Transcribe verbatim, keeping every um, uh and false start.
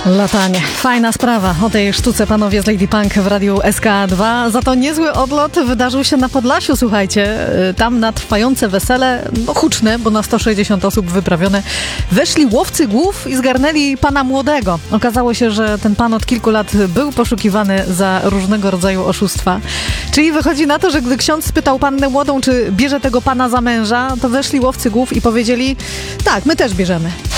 Latanie. Fajna sprawa. O tej sztuce panowie z Lady Punk w Radiu S K dwa. Za to niezły odlot wydarzył się na Podlasiu, słuchajcie. Tam na trwające wesele, no huczne, bo na sto sześćdziesiąt osób wyprawione, weszli łowcy głów i zgarnęli pana młodego. Okazało się, że ten pan od kilku lat był poszukiwany za różnego rodzaju oszustwa. Czyli wychodzi na to, że gdy ksiądz spytał pannę młodą, czy bierze tego pana za męża, to weszli łowcy głów i powiedzieli: tak, my też bierzemy.